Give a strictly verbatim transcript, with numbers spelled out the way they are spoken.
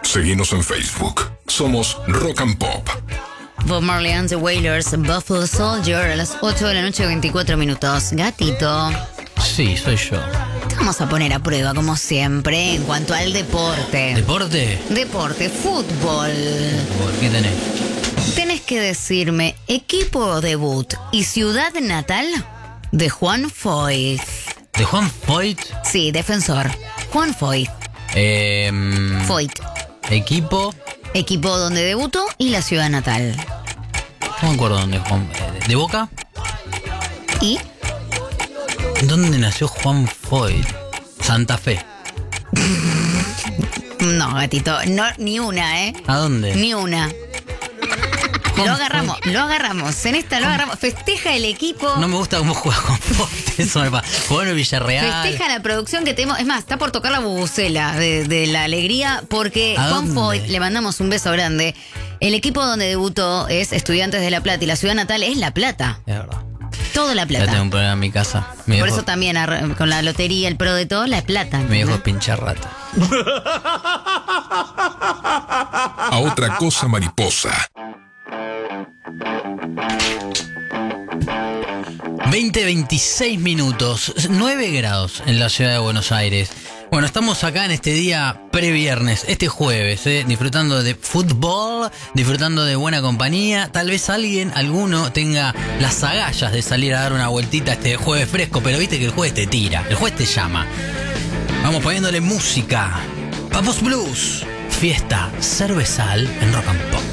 Seguinos en Facebook. Somos Rock and Pop. Bob Marley and the Wailers, Buffalo Soldier, a las ocho de la noche, veinticuatro minutos. Gatito. Sí, soy yo. Te vamos a poner a prueba, como siempre, en cuanto al deporte. ¿Deporte? Deporte, fútbol. ¿Qué tenés? Tenés que decirme equipo debut y ciudad natal de Juan Foyt. ¿De Juan Foyt? Sí, defensor. Juan Foyt. Eh, Foyt. Equipo. Equipo donde debutó y la ciudad natal. No me acuerdo dónde Juan. ¿De Boca? ¿Y? ¿Dónde nació Juan Foyt? Santa Fe. No, gatito, no, ni una, ¿eh? ¿A dónde? Ni una. Juan Lo agarramos, Foyt. lo agarramos. En esta lo agarramos. Festeja el equipo. No me gusta cómo juega Juan Foyt. Eso me pasa. Jugó en el Villarreal. Festeja la producción que tenemos. Es más, está por tocar la bubucela de, de la alegría porque ¿A Juan dónde? Foyt, le mandamos un beso grande. El equipo donde debutó es Estudiantes de La Plata y la ciudad natal es La Plata. Es verdad. Todo La Ya tengo Plata. un problema en mi casa. Mi Por viejo, eso también arre- con la lotería, el pro de todo, La Plata. mi viejo ¿no? es pinchar rata. A otra cosa mariposa. veinte, veintiséis minutos, nueve grados en la ciudad de Buenos Aires. Bueno, estamos acá en este día previernes, este jueves, ¿eh? Disfrutando de fútbol, disfrutando de buena compañía. Tal vez alguien, alguno, tenga las agallas de salir a dar una vueltita este jueves fresco, pero viste que el jueves te tira, el jueves te llama. Vamos poniéndole música. Papos Blues, fiesta cervezal en Rock and Pop.